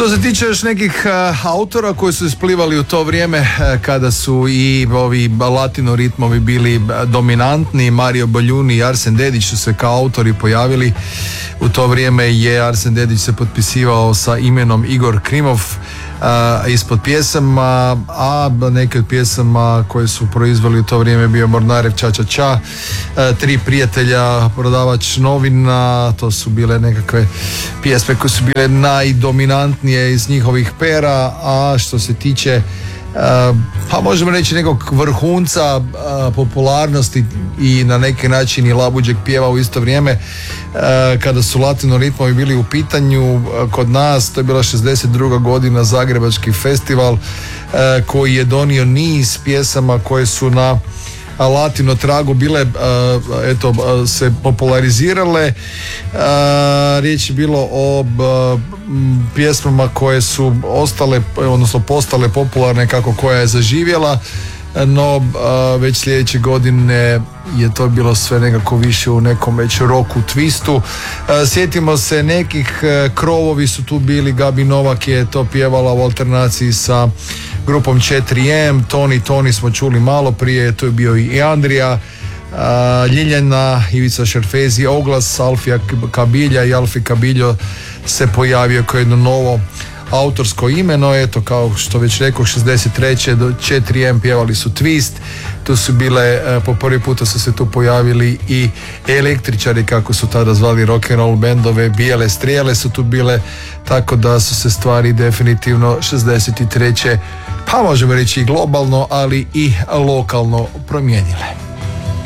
Što se tiče još nekih autora koji su isplivali u to vrijeme kada su i ovi latino ritmovi bili dominantni, Mario Baljuni i Arsen Dedić su se kao autori pojavili. U to vrijeme je Arsen Dedić se potpisivao sa imenom Igor Krimov ispod pjesama, a neke od pjesama koje su proizveli u to vrijeme bio Mornarev Ča Ča Ča, Tri prijatelja, Prodavač novina. To su bile nekakve pjesme koje su bile najdominantnije iz njihovih pera. A što se tiče pa možemo reći nekog vrhunca popularnosti i na neki način i Labuđeg pjeva u isto vrijeme kada su latino ritmovi bili u pitanju kod nas, to je bila 62. godina, Zagrebački festival koji je donio niz pjesama koje su na latino tragu bile se popularizirale. Riječ je bilo o pjesmama koje su ostale, odnosno postale popularne kako koja je zaživjela, no već sljedeće godine je to bilo sve nekako više u nekom već roku twistu. Sjetimo se nekih, krovovi su tu bili, Gabi Novak je to pjevala u alternaciji sa grupom 4M, Toni smo čuli malo prije, to je bio i Andrija, Ljiljana, Ivica Šerfezi, Oglas, Alfija Kabilja i Alfi Kabiljo se pojavio kao jedno novo autorsko ime, no eto, kao što već rekao, 63. do 4M pjevali su Twist. Tu su bile, po prvi puta su se tu pojavili i električari, kako su tada zvali rock'n'roll bendove, Bijele strijele su tu bile, tako da su se stvari definitivno 63. pa možemo reći i globalno, ali i lokalno promijenile.